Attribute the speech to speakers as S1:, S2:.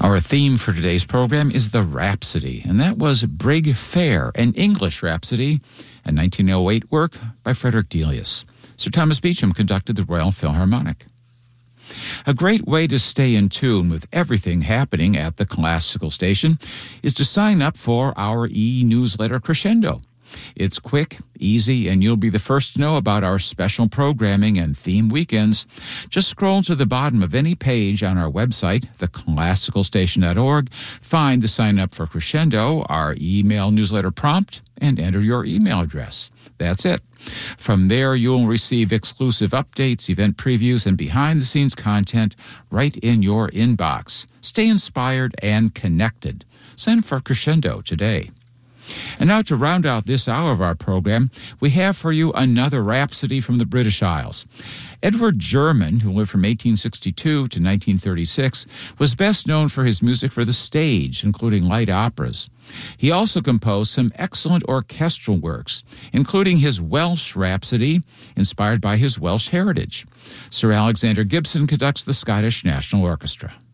S1: Our theme for today's program is the Rhapsody, and that was Brig Fair, an English Rhapsody, a 1908 work by Frederick Delius. Sir Thomas Beecham conducted the Royal Philharmonic. A great way to stay in tune with everything happening at the classical station is to sign up for our e-newsletter Crescendo. It's quick, easy, and you'll be the first to know about our special programming and theme weekends. Just scroll to the bottom of any page on our website, theclassicalstation.org, find the Sign Up for Crescendo, our email newsletter prompt, and enter your email address. That's it. From there, you'll receive exclusive updates, event previews, and behind-the-scenes content right in your inbox. Stay inspired and connected. Sign up for Crescendo today. And now to round out this hour of our program, we have for you another Rhapsody from the British Isles. Edward German, who lived from 1862 to 1936, was best known for his music for the stage, including light operas. He also composed some excellent orchestral works, including his Welsh Rhapsody, inspired by his Welsh heritage. Sir Alexander Gibson conducts the Scottish National Orchestra.